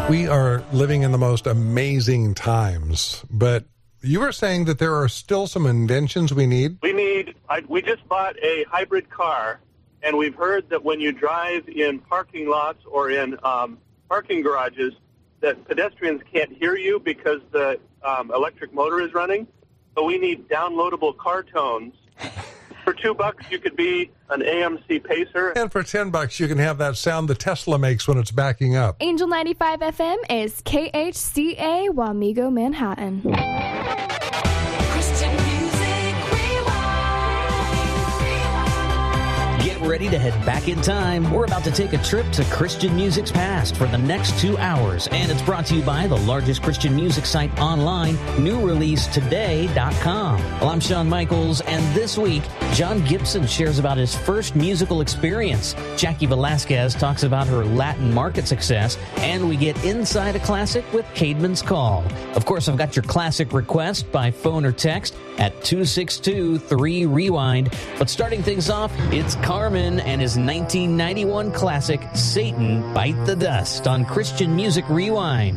We are living in the most amazing times, but you were saying that there are still some inventions we need? We just bought a hybrid car, and we've heard that when you drive in parking lots or in parking garages, that pedestrians can't hear you because the electric motor is running. So we need downloadable car tones. For $2, you could be an AMC Pacer. And for $10, you can have that sound the Tesla makes when it's backing up. Angel 95 FM is KHCA Wamego, Manhattan. Christian Music Rewind. Get ready to head back in time. We're about to take a trip to Christian music's past for the next 2 hours, and it's brought to you by the largest Christian music site online, newreleasetoday.com. Well, I'm Shawn Michaels, and this week, John Gibson shares about his first musical experience. Jackie Velasquez talks about her Latin market success, and we get inside a classic with Caedmon's Call. Of course, I've got your classic request by phone or text at 262-3-REWIND. But starting things off, it's Carmen and his 1991 classic, Satan Bite the Dust, on Christian Music Rewind.